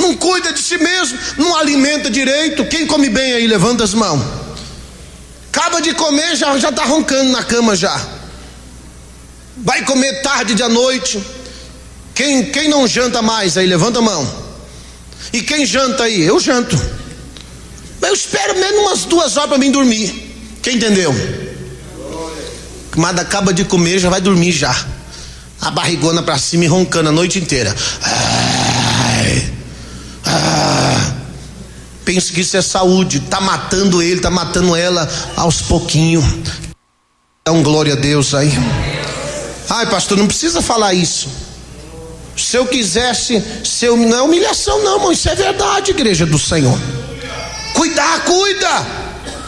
não cuida de si mesmo, não alimenta direito. Quem come bem aí, levanta as mãos. Acaba de comer, já está roncando na cama já. Vai comer tarde de à noite. Quem não janta mais aí, levanta a mão. E quem janta aí? Eu janto. Eu espero menos umas 2 horas para mim dormir. Quem entendeu? Mas acaba de comer, já vai dormir já. A barrigona para cima e roncando a noite inteira. Penso que isso é saúde. Está matando ele, está matando ela aos pouquinhos. Dá um glória a Deus aí. Ai, pastor, não precisa falar isso. Se eu quisesse, não é humilhação não, irmão. Isso é verdade, igreja do Senhor. Cuida.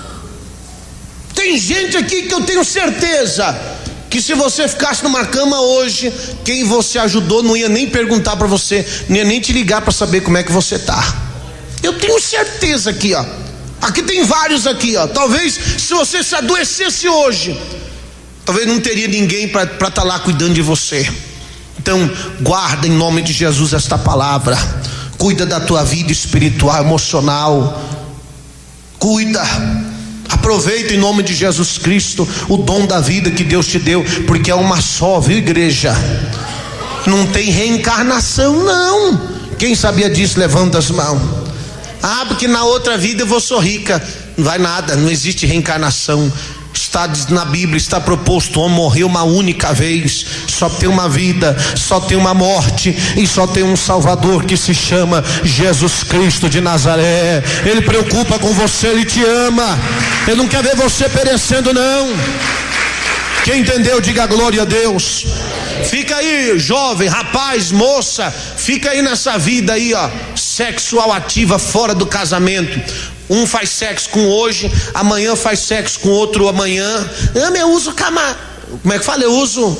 Tem gente aqui que eu tenho certeza que se você ficasse numa cama hoje, quem você ajudou não ia nem perguntar para você, não ia nem te ligar para saber como é que você tá. Eu tenho certeza aqui, ó. Aqui tem vários aqui, ó. Talvez se você se adoecesse hoje, talvez não teria ninguém para estar lá cuidando de você. Então guarda em nome de Jesus esta palavra. Cuida da tua vida espiritual, emocional. Cuida. Aproveita em nome de Jesus Cristo o dom da vida que Deus te deu, porque é uma só, viu, igreja? Não tem reencarnação não. Quem sabia disso, levanta as mãos. Porque na outra vida eu vou ser rica. Não vai nada, não existe reencarnação. Está na Bíblia, está proposto: o homem morreu uma única vez, só tem uma vida, só tem uma morte e só tem um Salvador que se chama Jesus Cristo de Nazaré. Ele preocupa com você, ele te ama, ele não quer ver você perecendo não. Quem entendeu, diga glória a Deus. Fica aí, jovem, rapaz, moça, fica aí nessa vida aí, ó, sexual ativa fora do casamento. Um faz sexo com hoje, amanhã faz sexo com outro amanhã. Eu uso como é que fala? Eu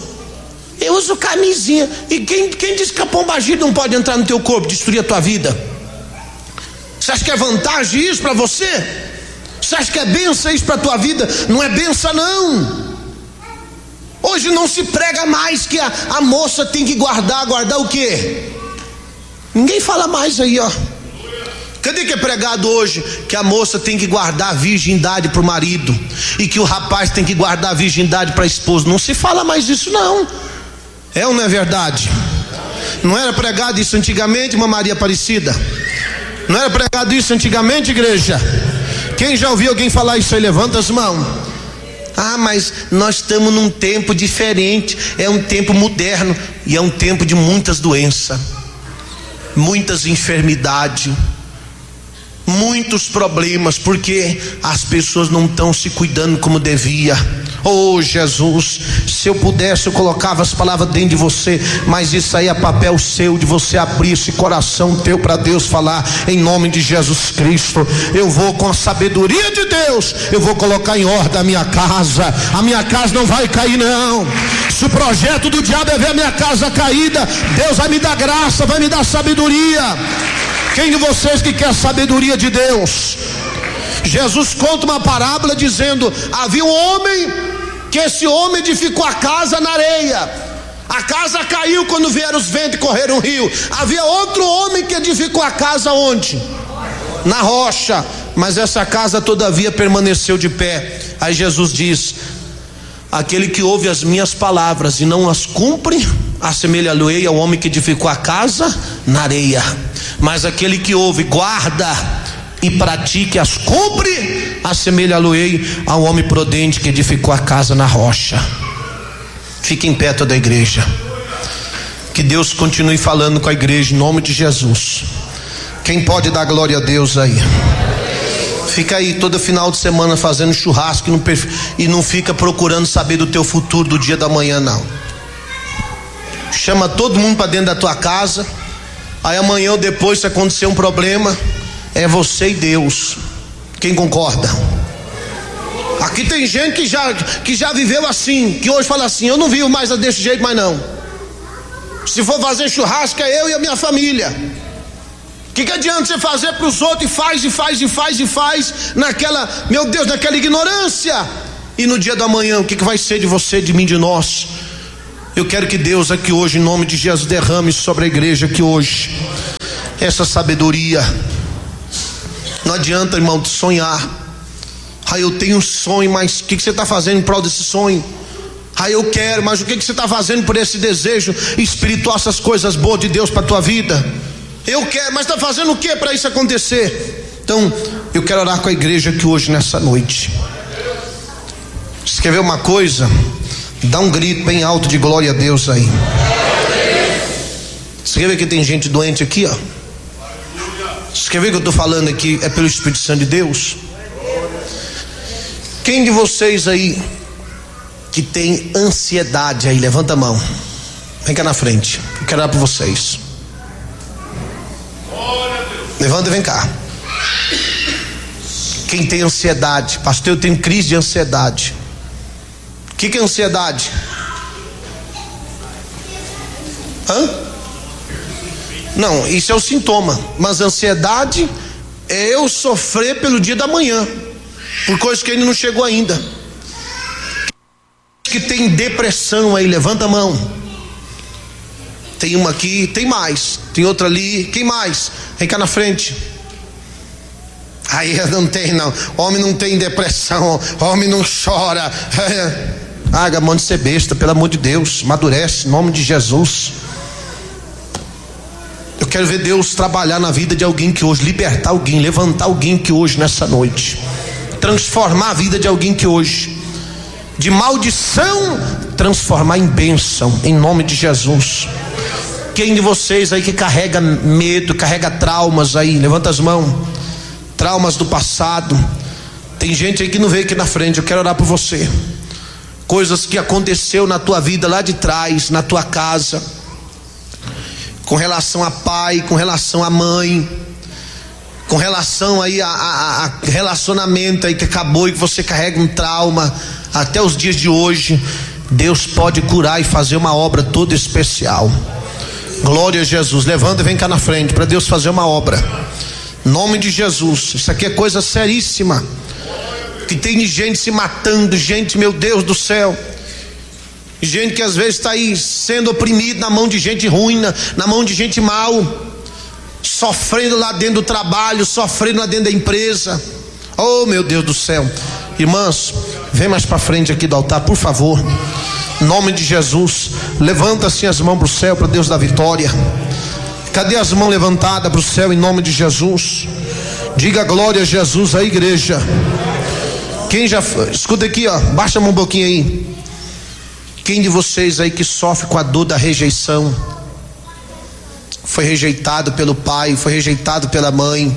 uso camisinha. E quem disse que a pombagira não pode entrar no teu corpo, destruir a tua vida? Você acha que é vantagem isso para você? Você acha que é bênção isso para a tua vida? Não é bênção não. Hoje não se prega mais que a moça tem que guardar o quê? Ninguém fala mais aí, ó. Cadê que é pregado hoje que a moça tem que guardar a virgindade para o marido e que o rapaz tem que guardar a virgindade para a esposa? Não se fala mais isso não. É ou não é verdade? Não era pregado isso antigamente, uma Maria Aparecida? Não era pregado isso antigamente, igreja? Quem já ouviu alguém falar isso aí, levanta as mãos. Mas nós estamos num tempo diferente. É um tempo moderno e é um tempo de muitas doenças, muitas enfermidades, muitos problemas, porque as pessoas não estão se cuidando como devia. Oh Jesus, se eu pudesse eu colocava as palavras dentro de você, mas isso aí é papel seu, de você abrir esse coração teu para Deus falar em nome de Jesus Cristo. Eu vou, com a sabedoria de Deus, eu vou colocar em ordem a minha casa não vai cair não. Se o projeto do diabo é ver a minha casa caída, Deus vai me dar graça, vai me dar sabedoria. Quem de vocês que quer sabedoria de Deus? Jesus conta uma parábola dizendo: havia um homem, que esse homem edificou a casa na areia. A casa caiu quando vieram os ventos e correram o rio. Havia outro homem que edificou a casa onde? Na rocha. Mas essa casa todavia permaneceu de pé. Aí Jesus diz: aquele que ouve as minhas palavras e não as cumpre, assemelha-lhe ao homem que edificou a casa na areia. Mas aquele que ouve, guarda e pratique, as cumpre, assemelha-lhe ao homem prudente que edificou a casa na rocha. Fique em pé toda a igreja. Que Deus continue falando com a igreja em nome de Jesus. Quem pode dar glória a Deus aí? Fica aí todo final de semana fazendo churrasco e não fica procurando saber do teu futuro, do dia da manhã não. Chama todo mundo para dentro da tua casa. Aí amanhã ou depois, se acontecer um problema, é você e Deus. Quem concorda? Aqui tem gente que já viveu assim, que hoje fala assim: eu não vivo mais desse jeito mais não. Se for fazer churrasco é eu e a minha família. Que adianta você fazer para os outros e faz naquela, meu Deus, naquela ignorância? E no dia da manhã, o que vai ser de você, de mim, de nós? Eu quero que Deus aqui hoje, em nome de Jesus, derrame sobre a igreja aqui hoje essa sabedoria. Não adianta, irmão, sonhar. Eu tenho um sonho, mas o que você está fazendo em prol desse sonho? Eu quero, mas o que você está fazendo por esse desejo espiritual, essas coisas boas de Deus para a tua vida? Eu quero, mas está fazendo o que para isso acontecer? Então, eu quero orar com a igreja aqui hoje, nessa noite. Você quer ver uma coisa? Dá um grito bem alto de glória a Deus aí. Você quer ver que tem gente doente aqui, ó? Você quer ver que eu estou falando aqui é pelo Espírito Santo de Deus? Quem de vocês aí que tem ansiedade aí, levanta a mão. Vem cá na frente, eu quero orar por vocês. Levanta e vem cá. Quem tem ansiedade? Pastor, eu tenho crise de ansiedade. O que é ansiedade? Não, isso é o sintoma. Mas ansiedade é eu sofrer pelo dia da manhã, por coisa que ainda não chegou ainda. Que tem depressão aí, levanta a mão. Tem uma aqui, tem mais. Tem outra ali, quem mais? Vem cá na frente. Aí não tem não. Homem não tem depressão, homem não chora. Mão de ser besta, pelo amor de Deus. Amadurece, em nome de Jesus. Eu quero ver Deus trabalhar na vida de alguém que hoje, libertar alguém, levantar alguém que hoje, nessa noite, transformar a vida de alguém que hoje, de maldição, transformar em bênção, em nome de Jesus. Quem de vocês aí que carrega medo, carrega traumas aí, levanta as mãos. Traumas do passado. Tem gente aí que não veio aqui na frente, eu quero orar por você. Coisas que aconteceu na tua vida lá de trás, na tua casa, com relação a pai, com relação a mãe, com relação aí a relacionamento aí que acabou e que você carrega um trauma até os dias de hoje. Deus pode curar e fazer uma obra toda especial. Glória a Jesus. Levanta e vem cá na frente para Deus fazer uma obra, em nome de Jesus. Isso aqui é coisa seríssima, que tem gente se matando, gente, meu Deus do céu, gente que às vezes está aí sendo oprimido na mão de gente ruim, na mão de gente mal, sofrendo lá dentro do trabalho, sofrendo lá dentro da empresa. Oh meu Deus do céu. Irmãs, vem mais para frente aqui do altar, por favor, em nome de Jesus. Levanta assim as mãos para o céu, para Deus da vitória. Cadê as mãos levantadas para o céu, em nome de Jesus? Diga glória a Jesus à igreja. Quem já, escuta aqui, ó, baixa a mão um pouquinho aí. Quem de vocês aí que sofre com a dor da rejeição? Foi rejeitado pelo pai, foi rejeitado pela mãe.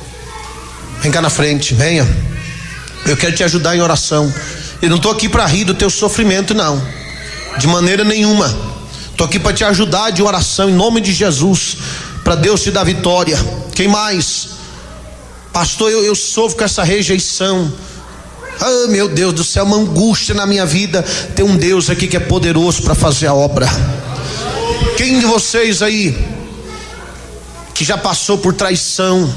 Vem cá na frente, venha. Eu quero te ajudar em oração. Eu não estou aqui para rir do teu sofrimento, não, de maneira nenhuma. Estou aqui para te ajudar de oração, em nome de Jesus, para Deus te dar vitória. Quem mais? Pastor, eu sofro com essa rejeição. Meu Deus do céu, uma angústia na minha vida. Tem um Deus aqui que é poderoso para fazer a obra. Quem de vocês aí que já passou por traição,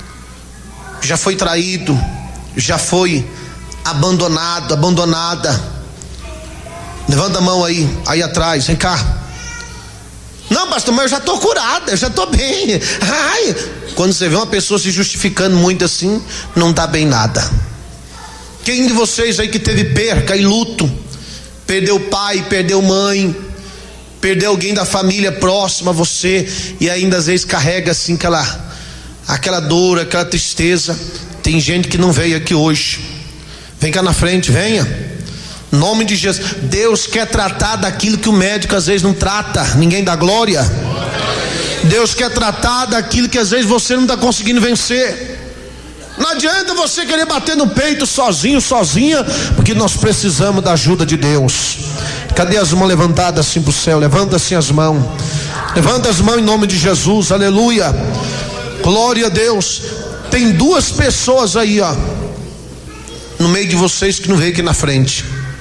já foi traído, já foi abandonado, abandonada? Levanta a mão aí atrás, vem cá. Não, pastor, mas eu já estou curada, eu já estou bem. Quando você vê uma pessoa se justificando muito assim, não está bem nada. Quem de vocês aí que teve perca e luto, perdeu pai, perdeu mãe, perdeu alguém da família próxima a você, e ainda às vezes carrega assim aquela dor, aquela tristeza? Tem gente que não veio aqui hoje. Vem cá na frente, venha, em nome de Jesus. Deus quer tratar daquilo que o médico às vezes não trata. Ninguém dá glória? Deus quer tratar daquilo que às vezes você não está conseguindo vencer. Não adianta você querer bater no peito sozinho, sozinha, porque nós precisamos da ajuda de Deus. Cadê as mãos levantadas assim para o céu? Levanta assim as mãos. Levanta as mãos em nome de Jesus, aleluia. Glória a Deus. Tem duas pessoas aí, ó, no meio de vocês que não veio aqui na frente,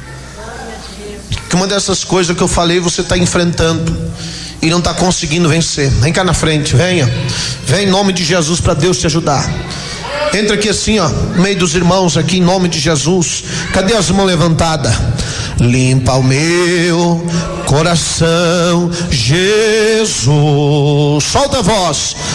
que uma dessas coisas que eu falei você está enfrentando e não está conseguindo vencer. Vem cá na frente, venha. Vem em nome de Jesus para Deus te ajudar. Entra aqui assim, ó, no meio dos irmãos aqui, em nome de Jesus. Cadê as mãos levantadas? Limpa o meu coração, Jesus. Solta a voz.